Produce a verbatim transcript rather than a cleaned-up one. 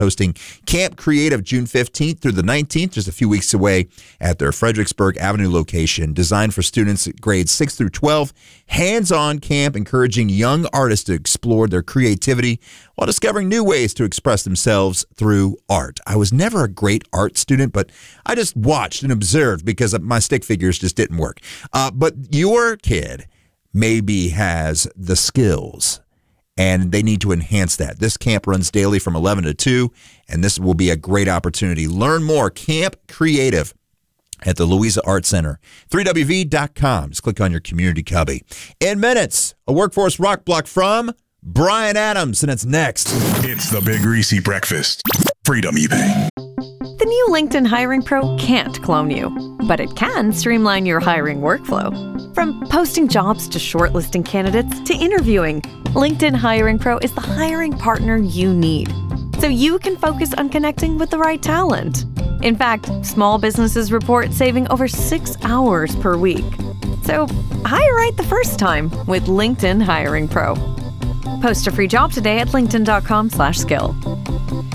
hosting Camp Creative June fifteenth through the nineteenth, just a few weeks away at their Fredericksburg Avenue location, designed for students grades six through twelve. Hands-on camp encouraging young artists to explore their creativity while discovering new ways to express themselves through art. I was never a great art student, but I just watched and observed because my stick figures just didn't work. Uh, but your kid maybe has the skills, and they need to enhance that. This camp runs daily from eleven to two, and this will be a great opportunity. Learn more, Camp Creative at the Louisa Art Center. three W V dot com. Just click on your community cubby. In minutes, a workforce rock block from Bryan Adams, and it's next. It's the Big Greasy Breakfast. Freedom eBay. The new LinkedIn Hiring Pro can't clone you, but it can streamline your hiring workflow. From posting jobs to shortlisting candidates to interviewing, LinkedIn Hiring Pro is the hiring partner you need, so you can focus on connecting with the right talent. In fact, small businesses report saving over six hours per week. So hire right the first time with LinkedIn Hiring Pro. Post a free job today at linkedin dot com slash skill.